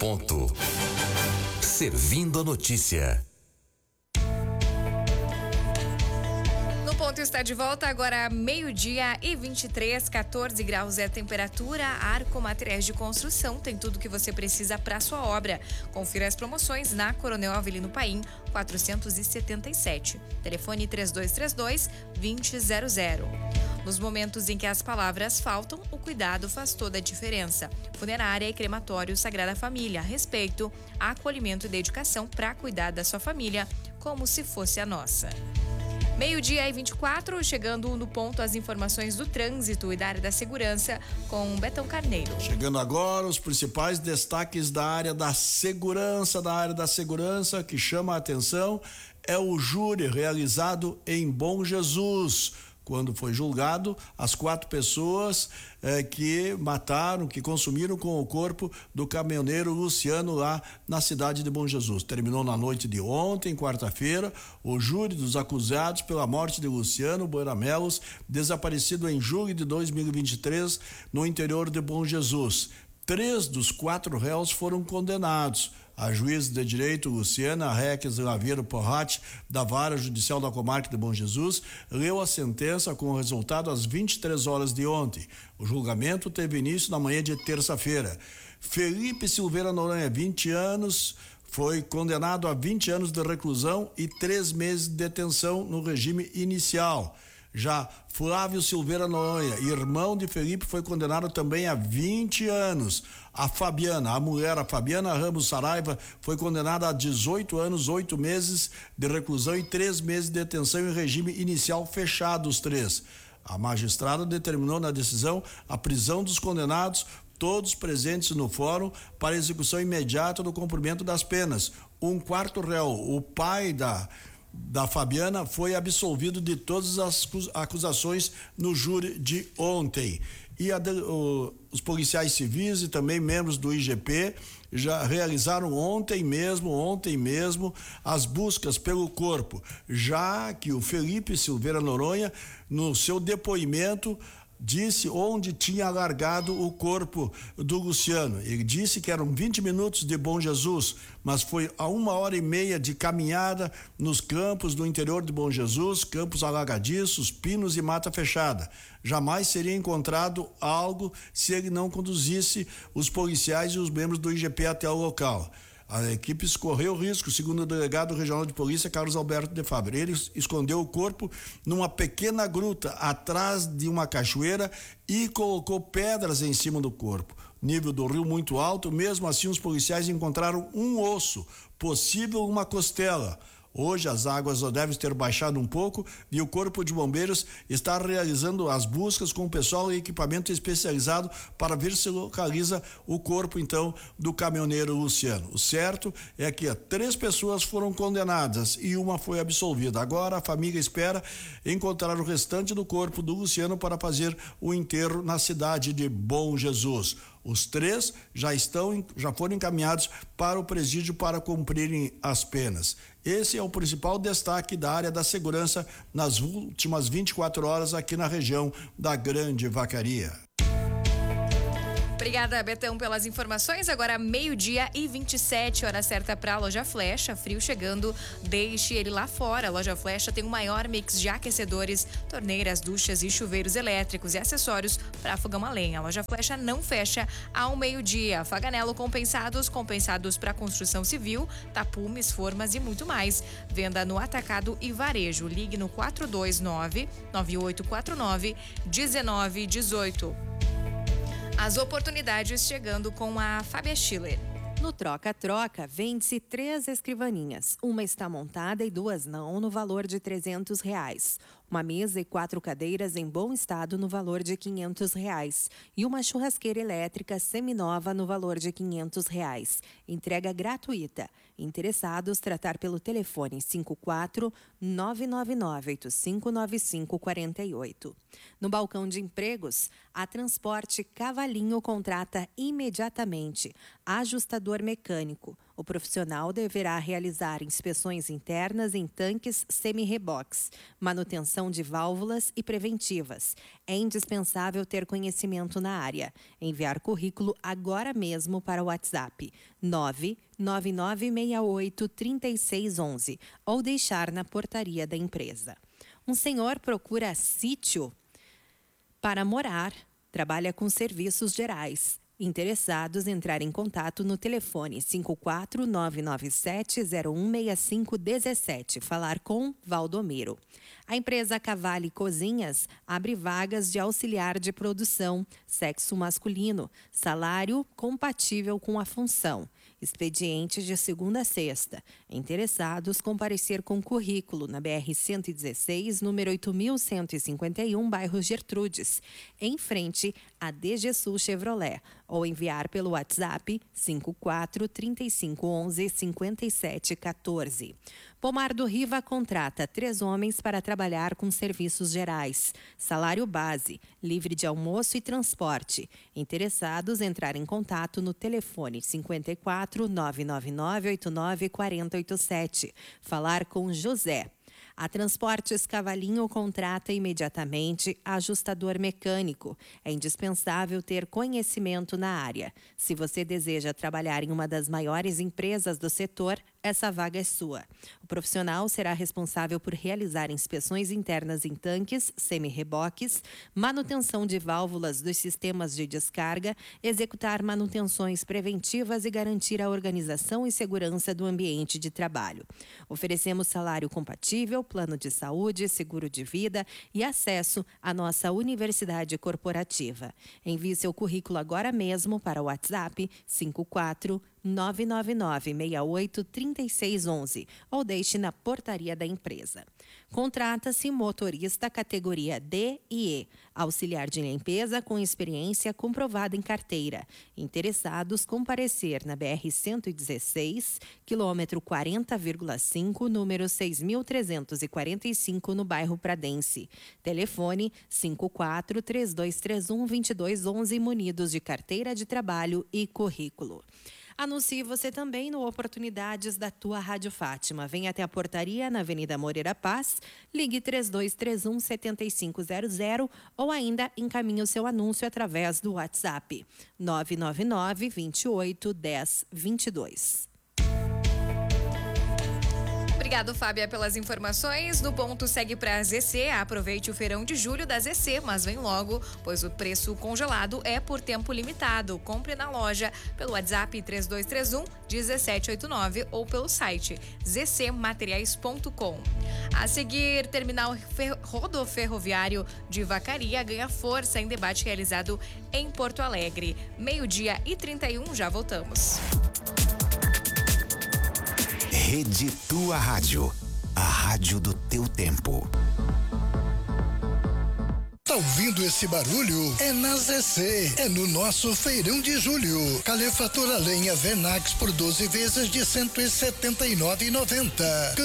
Ponto. Servindo a notícia. No Ponto está de volta agora, 12:23, 14 graus é a temperatura. Arco Materiais de Construção tem tudo que você precisa para sua obra. Confira as promoções na Coronel Avelino Paim, 477. Telefone 3232-2000. Nos momentos em que as palavras faltam, o cuidado faz toda a diferença. Funerária e crematório Sagrada Família. Respeito, acolhimento e dedicação para cuidar da sua família como se fosse a nossa. 12:24, chegando no ponto as informações do trânsito e da área da segurança com Betão Carneiro. Chegando agora os principais destaques da área da segurança, que chama a atenção é o júri realizado em Bom Jesus, quando foi julgado as 4 pessoas que mataram, que consumiram com o corpo do caminhoneiro Luciano lá na cidade de Bom Jesus. Terminou na noite de ontem, quarta-feira, o júri dos acusados pela morte de Luciano Boeramelos, desaparecido em julho de 2023 no interior de Bom Jesus. 3 dos 4 réus foram condenados. A juíza de direito Luciana Reques Laveiro Porrati, da Vara Judicial da Comarca de Bom Jesus, leu a sentença com o resultado às 23 horas de ontem. O julgamento teve início na manhã de terça-feira. Felipe Silveira Noronha, 20 anos, foi condenado a 20 anos de reclusão e 3 meses de detenção no regime inicial. Já Flávio Silveira Noronha, irmão de Felipe, foi condenado também a 20 anos. A Fabiana Ramos Saraiva, foi condenada a 18 anos, 8 meses de reclusão e 3 meses de detenção em regime inicial fechado, os 3. A magistrada determinou na decisão a prisão dos condenados, todos presentes no fórum, para execução imediata do cumprimento das penas. Um 4º réu, o pai da Fabiana, foi absolvido de todas as acusações no júri de ontem. E os policiais civis e também membros do IGP já realizaram ontem mesmo as buscas pelo corpo, já que o Felipe Silveira Noronha, no seu depoimento, disse onde tinha largado o corpo do Luciano. Ele disse que eram 20 minutos de Bom Jesus, mas foi a 1h30 de caminhada nos campos do interior de Bom Jesus, campos alagadiços, pinos e mata fechada. Jamais seria encontrado algo se ele não conduzisse os policiais e os membros do IGP até o local. A equipe correu risco, segundo o delegado regional de polícia, Carlos Alberto de Fabre. Ele escondeu o corpo numa pequena gruta atrás de uma cachoeira e colocou pedras em cima do corpo. Nível do rio muito alto, mesmo assim os policiais encontraram um osso, possível uma costela. Hoje as águas devem ter baixado um pouco e o Corpo de Bombeiros está realizando as buscas com o pessoal e equipamento especializado para ver se localiza o corpo então do caminhoneiro Luciano. O certo é que 3 pessoas foram condenadas e uma foi absolvida. Agora a família espera encontrar o restante do corpo do Luciano para fazer o enterro na cidade de Bom Jesus. Os 3 já foram encaminhados para o presídio para cumprirem as penas. Esse é o principal destaque da área da segurança nas últimas 24 horas aqui na região da Grande Vacaria. Obrigada, Betão, pelas informações. Agora 12:27, hora certa para a Loja Flecha. Frio chegando, deixe ele lá fora. A Loja Flecha tem o maior mix de aquecedores, torneiras, duchas e chuveiros elétricos e acessórios para fogão a lenha. A Loja Flecha não fecha ao meio-dia. Faganelo compensados para construção civil, tapumes, formas e muito mais. Venda no atacado e varejo. Ligue no 429-9849-1918. As oportunidades chegando com a Fábia Schiller. No Troca-Troca, vende-se 3 escrivaninhas. Uma está montada e 2 não, no valor de R$300. Uma mesa e 4 cadeiras em bom estado no valor de R$500. E uma churrasqueira elétrica seminova no valor de R$500. Entrega gratuita. Interessados, tratar pelo telefone 54-999-859548. No balcão de empregos, a Transporte Cavalinho contrata imediatamente ajustador mecânico. O profissional deverá realizar inspeções internas em tanques semi-reboques, manutenção de válvulas e preventivas. É indispensável ter conhecimento na área. Enviar currículo agora mesmo para o WhatsApp 999683611 ou deixar na portaria da empresa. Um senhor procura sítio para morar, trabalha com serviços gerais. Interessados, entrar em contato no telefone 54997016517. Falar com Valdomiro. A empresa Cavale Cozinhas abre vagas de auxiliar de produção, sexo masculino, salário compatível com a função. Expediente de segunda a sexta. Interessados, comparecer com currículo na BR-116, número 8151, bairro Gertrudes, em frente à DG Sul Chevrolet, ou enviar pelo WhatsApp 54-3511-5714. Pomar do Riva contrata 3 homens para trabalhar com serviços gerais. Salário base, livre de almoço e transporte. Interessados, entrar em contato no telefone 54-99989-4087. Falar com José. A Transportes Cavalinho contrata imediatamente ajustador mecânico. É indispensável ter conhecimento na área. Se você deseja trabalhar em uma das maiores empresas do setor, essa vaga é sua. O profissional será responsável por realizar inspeções internas em tanques, semi-reboques, manutenção de válvulas dos sistemas de descarga, executar manutenções preventivas e garantir a organização e segurança do ambiente de trabalho. Oferecemos salário compatível, plano de saúde, seguro de vida e acesso à nossa universidade corporativa. Envie seu currículo agora mesmo para o WhatsApp 54999683611 ou deixe na portaria da empresa. Contrata-se motorista categoria D e E, auxiliar de limpeza com experiência comprovada em carteira. Interessados, comparecer na BR-116, quilômetro 40,5, número 6.345, no bairro Pradense. Telefone 54-3231-2211, munidos de carteira de trabalho e currículo. Anuncie você também no Oportunidades da Tua Rádio Fátima. Venha até a portaria na Avenida Moreira Paz, ligue 3231-7500 ou ainda encaminhe o seu anúncio através do WhatsApp 999-28-10-22. Obrigado, Fábia, pelas informações. No ponto segue para ZC. Aproveite o feirão de julho da ZC, mas vem logo, pois o preço congelado é por tempo limitado. Compre na loja pelo WhatsApp 3231-1789 ou pelo site zcmateriais.com. A seguir, terminal rodoferroviário de Vacaria ganha força em debate realizado em Porto Alegre. 12:31, já voltamos. Rede Tua Rádio, a rádio do teu tempo. Tá ouvindo esse barulho? É na ZC, é no nosso feirão de julho. Calefator a lenha Venax por 12 vezes de R$ 179,90.